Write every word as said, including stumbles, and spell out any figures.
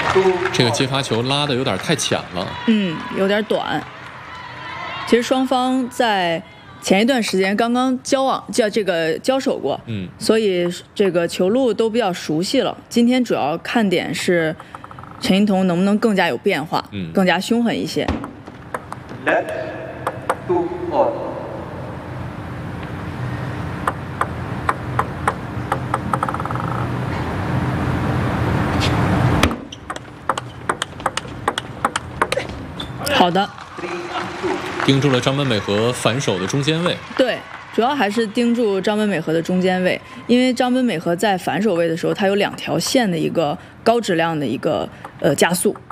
这个接发球拉的有点太浅了， 嗯，有点短。其实双方在前一段时间刚刚交往叫这个交手过， 嗯， 所以这个球路都比较熟悉了。今天主要看点是陈一桐能不能更加有变化， 嗯， 更加凶狠一些。 Left two on。 好的， 盯住了张本美和反手的中间位。 对，主要还是盯住张本美和的中间位，因为张本美和在反手位的时候，它有两条线的一个高质量的一个呃加速。